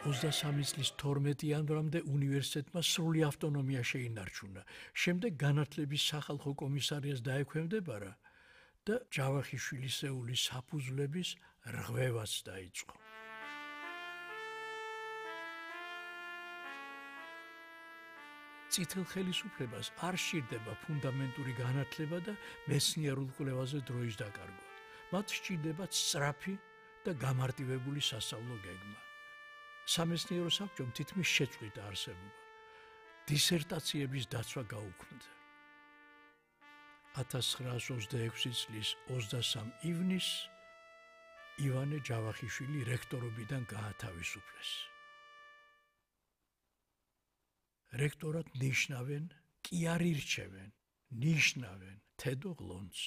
23 წლის 12 იანვრამდე უნივერსიტეტმა სრული ავტონომია შეინარჩუნა. შემდეგ განათლების სახალხო კომისარიატს დაექვემდებარა და ჯავახიშვილისეული საფუძვლების რღვევაც დაიწყო. წითელ ხელისუფლებას არ სჭირდება ფუნდამენტური განათლება და მეცნიერულ კვლევაზე დროის დაკარგვა. მათ სჭირდებათ სწრაფი და გამარტივებული სასწავლო გეგმა. სამეცნიერო საბჭომ თითქმის შეწყვიტა არსებობა. დისერტაციების დაცვა გაუქმდა. 1926 წლის 23 ივნისს ივანე ჯავახიშვილი რექტორობიდან გაათავისუფლეს. რექტორად ნიშნავენ, კი არ ირჩევენ, ნიშნავენ თედო ღლონცს.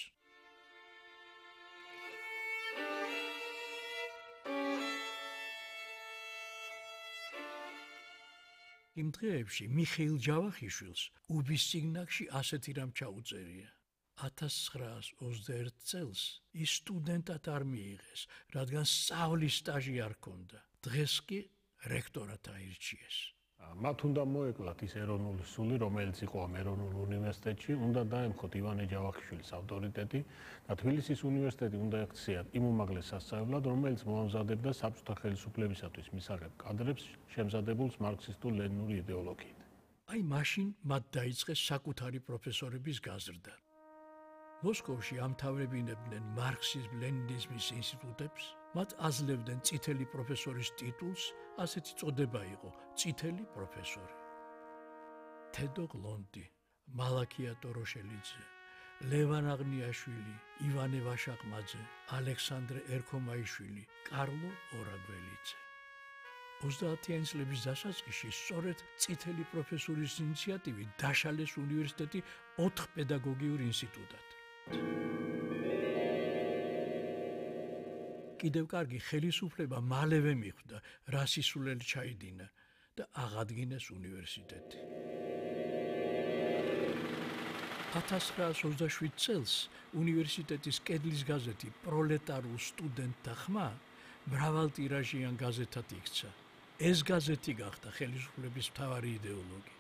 იმ დღეებში მიხეილ ჯავახიშვილს უბის წიგნაკში ასეთი რამ ჩაუწერია. 1921 წელს ის სტუდენტად არ მიიღეს, რადგან სწავლის სტაჟი არ ჰქონდა. დღეს კი რექტორად აირჩიეს. მათ უნდა მოეკლათ ის ეროვნული სული, რომელიც იყო ამ ეროვნულ უნივერსიტეტში, უნდა დაემხოთ ივანე ჯავახიშვილის ავტორიტეტი და თბილისის უნივერსიტეტი უნდა ექციათ იმ უმაღლეს სასწავლებლად, რომელიც მოამზადებდა საბჭოთა ხელისუფლებისათვის მისაღებ კადრებს შემზადებულს მარქსისტულ-ლენინური იდეოლოგიით. აი მაშინ მათ დაიწყეს საკუთარი პროფესორების გაზრდა. მოსკოვში ამთავრებინებდნენ მარქსიზმ-ლენინიზმის ინსტიტუტებს, მათ აძლევდნენ წითელი პროფესორის ტიტულს, ასეთი წოდება იყო წითელი პროფესორი. თედო ღლონდი, მალაქია ტოროშელიძე, ლევან აღნიაშვილი, ივანე ვაშაყმაძე, ალექსანდრე ერქომაიშვილი, კარლო ორაგველიძე. 30-იანი წლების დასაწყისში სწორედ წითელი პროფესორის ინიციატივით დაშალეს უნივერსიტეტი 4 პედაგოგიურ ინსტიტუტად. კიდევ კარგი ხელისუფლება მალევე მიხვდა, რა სისულელი ჩაიდინა და აღადგინეს უნივერსიტეტი. 1927 წელს უნივერსიტეტის კედლის გაზეთი პროლეტარულ სტუდენტთა ხმა მრავალტირაჟიან გაზეთად იქცა. ეს გაზეთი გახდა ხელისუფლების მთავარი იდეოლოგი.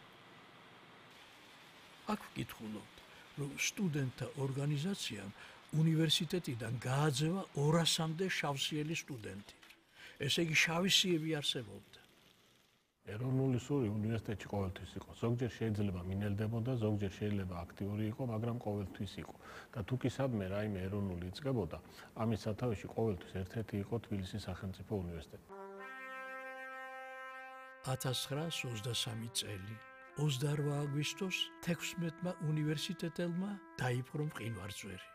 აქ ვკითხულობთ, რომ სტუდენტთა ორგანიზაციამ უნივერსიტეტიდან გააძევა 200-მდე შავსიელი სტუდენტი. ესე იგი შავისიები არსებობდა. ეროვნული სული უნივერსიტეტში ყოველთვის იყო. ზოგჯერ შეიძლება მინელდებოდა, ზოგჯერ შეიძლება აქტიური იყო, მაგრამ ყოველთვის იყო. და თუ კი სადმე რაიმე ეროვნული იწყებოდა, ამის სათავეში ყოველთვის ერთ-ერთი იყო თბილისის სახელმწიფო უნივერსიტეტი. 1923 წელი 28 აგვისტოს 16-მა უნივერსიტეტელმა დაიპყრო მყინვარწვერი.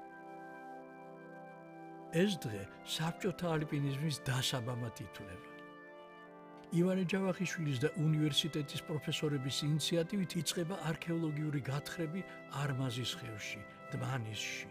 ეს დღე საბჭოთა ალპინიზმის დასაბამად ითვლება. ივანე ჯავახიშვილის და უნივერსიტეტის პროფესორების ინიციატივით იწყება არქეოლოგიური გათხრები არმაზის ხევში, დმანისში.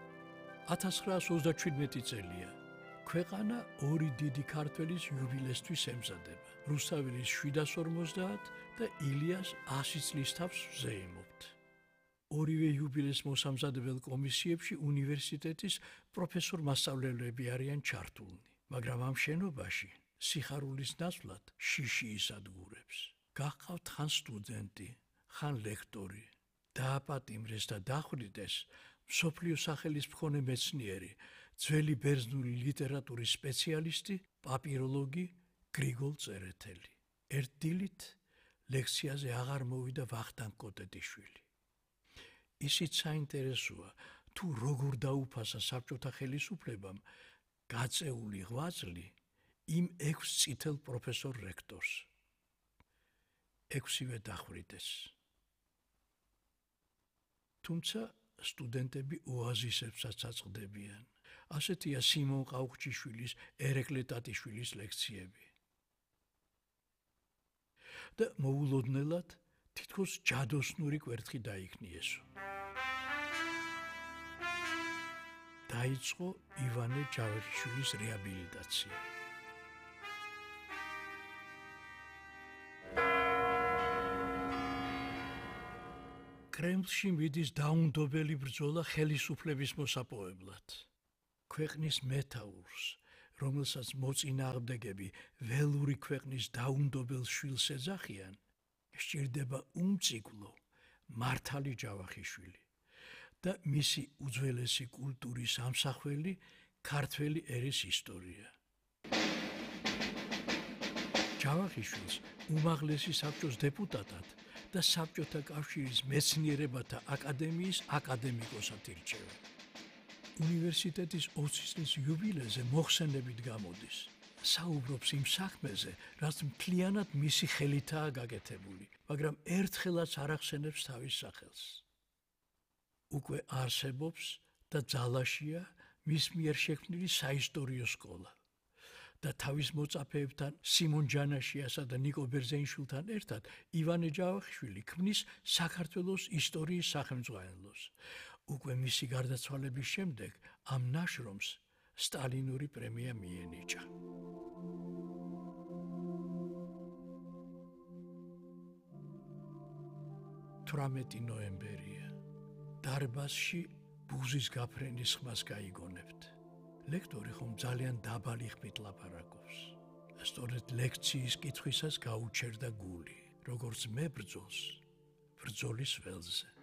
1937 წელია. ქვეყანა ორი დიდი ქართველის იუბილესთვის ემზადება. რუსთაველის 750 და ილიას 100 წლის თავს ვზეიმობთ. ორივე იუბილეს მოსამზადებელ კომისიებში უნივერსიტეტის პროფესორ-მასწავლებლები არიან ჩართულნი, მაგრამ ამ შენობაში სიხარულის ნაცვლად შიში ისადგურებს. გაჰყავთ ხან სტუდენტი, ხან ლექტორი. დააპატიმრეს და დახვრიტეს მსოფლიო სახელის მქონე მეცნიერი, ძველი ბერძნული ლიტერატურის სპეციალისტი, პაპიროლოგი გრიგოლ წერეთელი. ერთ დილით ლექციაზე აღარ მოვიდა ვახტანგ კოტეტიშვილი. ისიც საინტერესოა, თუ როგორ დაუფასა საბჭოთა ხელისუფლებამ გაწეული ღვაწლი იმ 6 წითელ პროფესორ რექტორს. 6-ვე დახვრიტეს. თუმცა სტუდენტები ოაზისებსაც აწყდებიან. ასეთია სიმონ ყაუხჩიშვილის, ერეკლე ტატიშვილის ლექციები. და მოულოდნელად თითქოს ჯადოსნური კვერთხი დაიქნიესო. დაიწყო ივანე ჯავახიშვილის რეაბილიტაცია. კრემლში მიდის დაუნდობელი ბრძოლა ხელისუფლების მოსაპოვებლად. ქვეყნის მეთაურს, რომელსაც მოწინააღმდეგები ველური ქვეყნის დაუნდობელ შვილს ეძახიან, სჭირდება უმციკლო მართალი ჯავახიშვილი და მისი უძველესი კულტურის ამსახველი ქართველი ერის ისტორია. ჯავახიშვილს უმაღლესი საბჭოს დეპუტატად და საბჭოთა კავშირის მეცნიერებათა აკადემიის აკადემიკოსად ირჩევენ. უნივერსიტეტის 20 წლის იუბილეზე მოხსენებით გამოდის. საუბრობს იმ საქმეზე, რაც მთლიანად მისი ხელითაა გაკეთებული, მაგრამ ერთხელაც არ ახსენებს თავის სახელს. უკვე არსებობს და ძალაშია მის მიერ შექმნილი საისტორიო სკოლა და თავის მოწაფეებთან სიმონ ჯანაშიასა და ნიკო ბერძენიშვილთან ერთად ივანე ჯავახიშვილი ქმნის საქართველოს ისტორიის სახელმძღვანელოს. უკვე მისი გარდაცვალების შემდეგ ამ ნაშრომს სტალინური პრემია მიენიჭა. 18 ნოემბერია. დარბაზში ბუზის გაფრენის ხმას გაიგონებთ. ლექტორი ხომ ძალიან დაბალი ხმით ლაპარაკობს. სწორედ ლექციის კითხვისას გაუჩერდა გული, როგორც მე ბრძოლს, ბრძოლის ველზე.